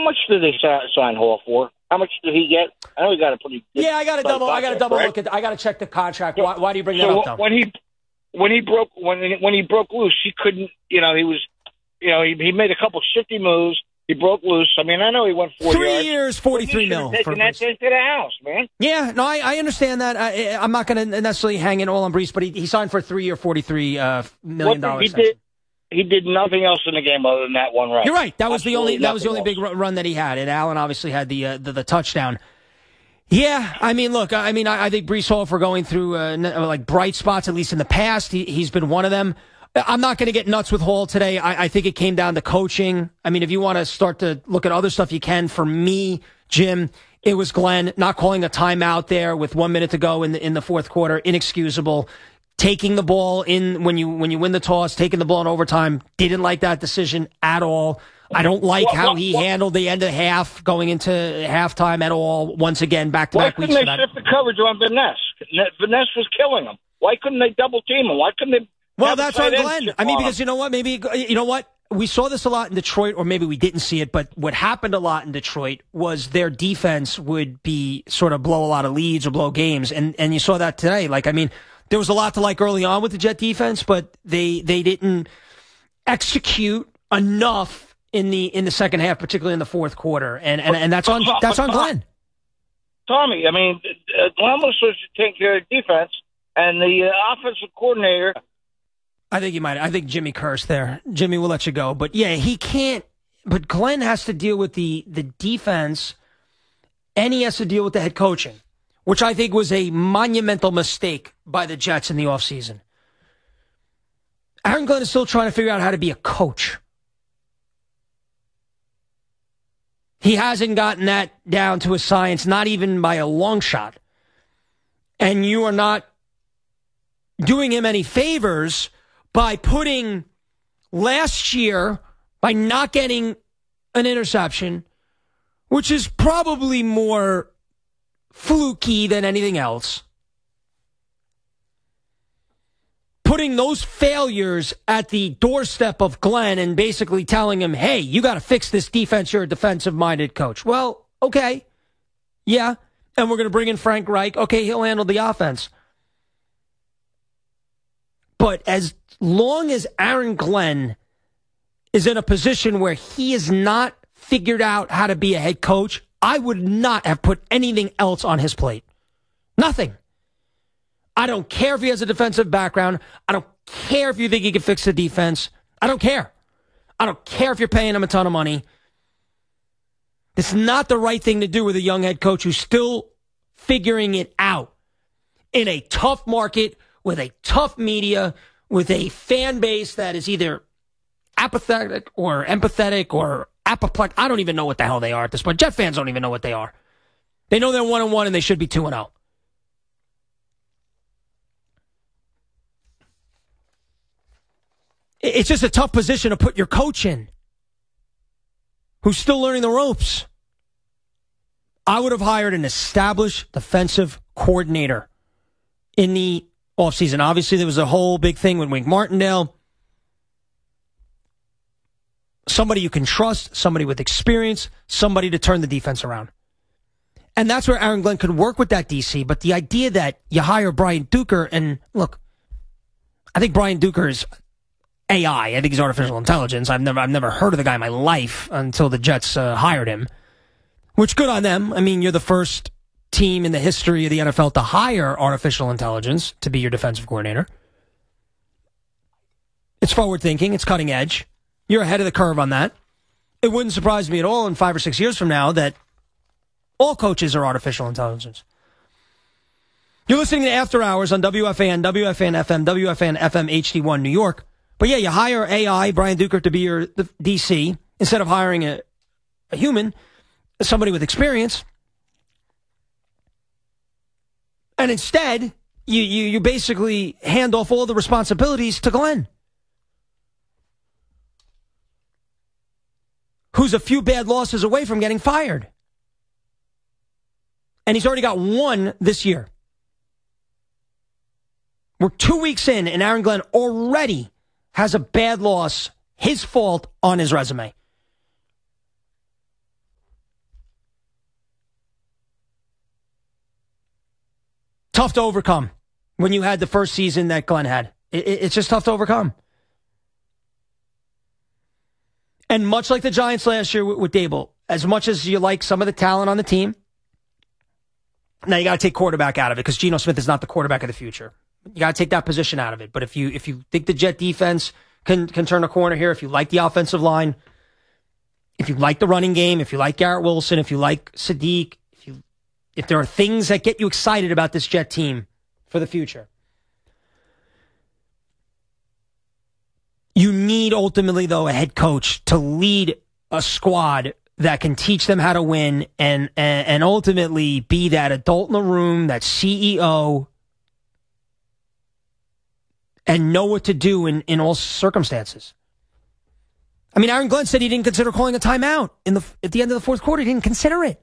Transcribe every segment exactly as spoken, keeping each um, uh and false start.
much did they sign Hall for? How much did he get? I know he got a pretty good Yeah, I got to double. I got to double right? look at. I got to check the contract. Why, why do you bring that so up, though? When he when he broke when when he broke loose, he couldn't. You know, he was. You know, he, he made a couple shifty moves. He broke loose. I mean, I know he went four Three yards. years, forty-three mil. Taking that into the house, man. Yeah, no, I, I understand that. I, I'm not going to necessarily hang it all on Brees, but he, he signed for a three-year, forty-three uh, million dollars. He did. He did nothing else in the game other than that one run. You're right. That was Absolutely the only. That was the only else. big run that he had. And Allen obviously had the uh, the, the touchdown. Yeah, I mean, look, I mean, I, I think Brees Hall, for going through uh, like bright spots, at least in the past, he, he's been one of them. I'm not going to get nuts with Hall today. I, I think it came down to coaching. I mean, if you want to start to look at other stuff, you can. For me, Jim, it was Glenn not calling a timeout there with one minute to go in the, in the fourth quarter. Inexcusable. Taking the ball in when you when you win the toss, taking the ball in overtime. Didn't like that decision at all. I don't like what, how what, he what? handled the end of half, going into halftime at all. Once again, back to Why back weeks. couldn't they for that. shift the coverage on Vaness? Vaness was killing him. Why couldn't they double team him? Why couldn't they? Well, have that's a on tight end Glenn. shift I mean, on because him? you know what? Maybe you know what. We saw this a lot in Detroit, or maybe we didn't see it, but what happened a lot in Detroit was their defense would be sort of blow a lot of leads or blow games, and and you saw that today. Like, I mean, there was a lot to like early on with the Jet defense, but they they didn't execute enough in the in the second half, particularly in the fourth quarter, and and, and that's on that's on Glenn. Tommy, I mean, uh, Glenn was supposed to take care of defense, and the uh, offensive coordinator. I think you might. I think Jimmy cursed there. Jimmy, we'll let you go, but yeah, he can't. But Glenn has to deal with the the defense, and he has to deal with the head coaching, which I think was a monumental mistake by the Jets in the offseason. Aaron Glenn is still trying to figure out how to be a coach. He hasn't gotten that down to a science, not even by a long shot. And you are not doing him any favors by putting last year, by not getting an interception, which is probably more fluky than anything else. Putting those failures at the doorstep of Glenn and basically telling him, hey, you got to fix this defense. You're a defensive-minded coach. Well, okay. Yeah. And we're going to bring in Frank Reich. Okay, he'll handle the offense. But as long as Aaron Glenn is in a position where he has not figured out how to be a head coach, I would not have put anything else on his plate. Nothing. I don't care if he has a defensive background. I don't care if you think he can fix the defense. I don't care. I don't care if you're paying him a ton of money. It's not the right thing to do with a young head coach who's still figuring it out in a tough market, with a tough media, with a fan base that is either apathetic or empathetic or apoplectic. I don't even know what the hell they are at this point. Jet fans don't even know what they are. They know they're one and one and they should be two and zero. It's just a tough position to put your coach in, who's still learning the ropes. I would have hired an established defensive coordinator in the offseason. Obviously, there was a whole big thing with Wink Martindale. Somebody you can trust, somebody with experience, somebody to turn the defense around. And that's where Aaron Glenn could work with that D C. But the idea that you hire Brian Duker, and look, I think Brian Duker is A I. I think he's artificial intelligence. I've never, I've never heard of the guy in my life until the Jets uh, hired him. Which, good on them. I mean, you're the first team in the history of the N F L to hire artificial intelligence to be your defensive coordinator. It's forward thinking. It's cutting edge. You're ahead of the curve on that. It wouldn't surprise me at all in five or six years from now that all coaches are artificial intelligence. You're listening to After Hours on W F A N, W F A N F M, W F A N F M H D one New York. But yeah, you hire A I, Brian Duker, to be your the D C instead of hiring a, a human, somebody with experience. And instead, you, you, you basically hand off all the responsibilities to Glenn, who's a few bad losses away from getting fired. And he's already got one this year. We're two weeks in, and Aaron Glenn already has a bad loss, his fault, on his resume. tough to overcome when you had the first season that Glenn had. It, it, it's just tough to overcome. And much like the Giants last year with, with Dable, as much as you like some of the talent on the team, now you got to take quarterback out of it because Geno Smith is not the quarterback of the future. You got to take that position out of it. But if you if you think the Jet defense can can turn a corner here, if you like the offensive line, if you like the running game, if you like Garrett Wilson, if you like Sadiq, if you if there are things that get you excited about this Jet team for the future, you need ultimately though a head coach to lead a squad that can teach them how to win and, and and ultimately be that adult in the room, that C E O, and know what to do in, in all circumstances. I mean, Aaron Glenn said he didn't consider calling a timeout in the at the end of the fourth quarter. He didn't consider it.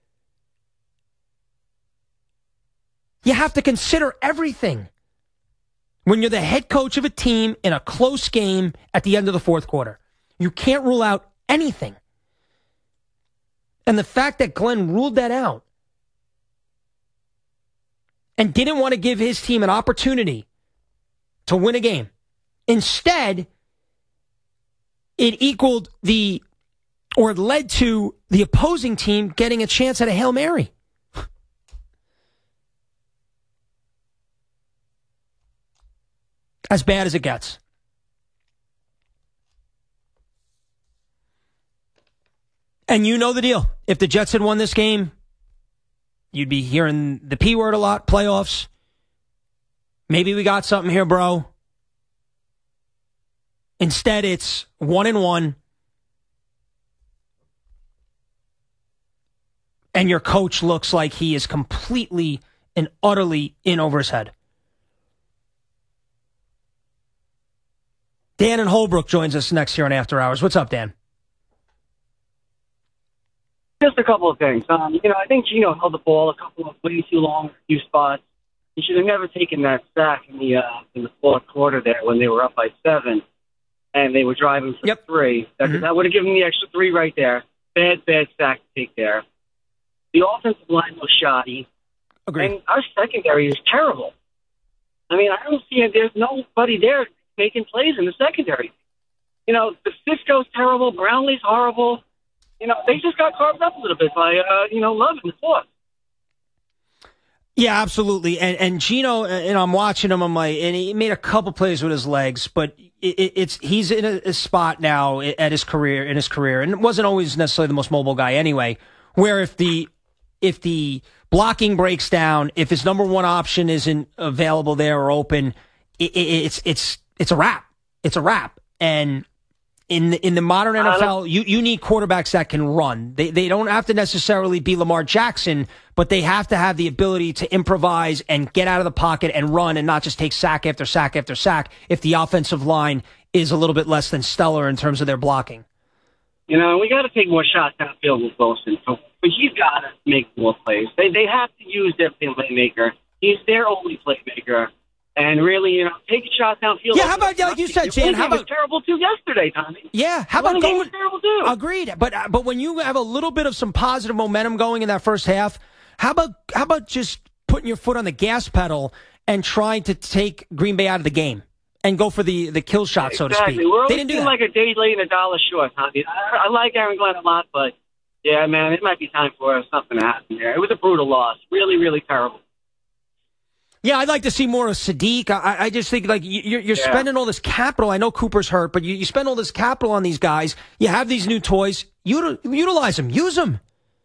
You have to consider everything when you're the head coach of a team in a close game at the end of the fourth quarter. You can't rule out anything. And the fact that Glenn ruled that out and didn't want to give his team an opportunity to win a game. Instead, it equaled the, or it led to the opposing team getting a chance at a Hail Mary. As bad as it gets. And you know the deal. If the Jets had won this game, you'd be hearing the P word a lot, playoffs. Maybe we got something here, bro. Instead, it's one and one. And your coach looks like he is completely and utterly in over his head. Dan in Holbrook joins us next here on After Hours. What's up, Dan? Just a couple of things. Um, you know, I think Geno held the ball a couple of way too long, a few spots. He should have never taken that sack in the uh, in the fourth quarter there when they were up by seven and they were driving for yep. three. That, mm-hmm. that would have given the extra three right there. Bad, bad sack to take there. The offensive line was shoddy. Agreed. And our secondary is terrible. I mean, I don't see it. There's nobody there making plays in the secondary. You know, the Cisco's terrible. Brownlee's horrible. You know, they just got carved up a little bit by, uh, you know, Love in the fourth. Yeah, absolutely. And and Geno, and I'm watching him, I'm like, and he made a couple plays with his legs, but it, it's he's in a, a spot now at his career, in his career, and wasn't always necessarily the most mobile guy anyway, where if the if the blocking breaks down, if his number one option isn't available there or open, it, it, it's it's it's a wrap. It's a wrap. And In the, in the modern N F L, you, you need quarterbacks that can run. They they don't have to necessarily be Lamar Jackson, but they have to have the ability to improvise and get out of the pocket and run and not just take sack after sack after sack if the offensive line is a little bit less than stellar in terms of their blocking. You know, we got to take more shots downfield with Wilson. So, but he's got to make more plays. They they have to use their playmaker. He's their only playmaker. And really, you know, take a shot downfield. Yeah, how about, like you said, Jan, how about... was terrible, too, yesterday, Tommy. Yeah, how about going... was terrible, too. Agreed. But uh, but when you have a little bit of some positive momentum going in that first half, how about how about just putting your foot on the gas pedal and trying to take Green Bay out of the game and go for the, the kill shot, exactly. so to speak? We're they didn't do that. like a day late and a dollar short, Tommy. I, I like Aaron Glenn a lot, but, yeah, man, it might be time for something to happen there. It was a brutal loss. Really, really terrible. Yeah, I'd like to see more of Sadiq. I, I just think, like, you're, you're yeah. spending all this capital. I know Cooper's hurt, but you, you spend all this capital on these guys. You have these new toys. Util, utilize them. Use them.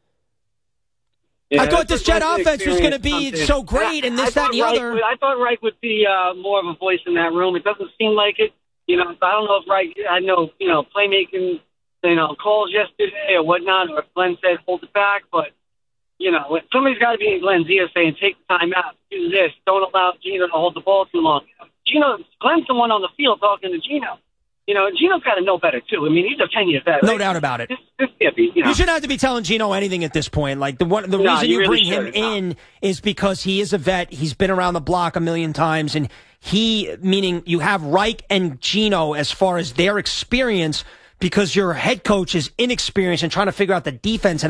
Yeah, I thought this Jet offense was going to be something. so great and this, that, and the Reich, other. I thought Reich would be uh, more of a voice in that room. It doesn't seem like it. You know, I don't know if Reich had no, you know, playmaking, you know, calls yesterday or whatnot, or if Glenn said hold it back, but you know, somebody's got to be in Glenn's ear saying, take the time out, do this, don't allow Geno to hold the ball too long. Geno, Glenn's the one on the field talking to Geno. You know, Geno's got to know better, too. I mean, he's a ten-year vet. No doubt about it. This, this can't be, you know. You shouldn't have to be telling Geno anything at this point. Like, the one, the no, reason you, you really bring him should, in no. is because he is a vet. He's been around the block a million times, and he, meaning you have Reich and Geno as far as their experience, because your head coach is inexperienced and trying to figure out the defense and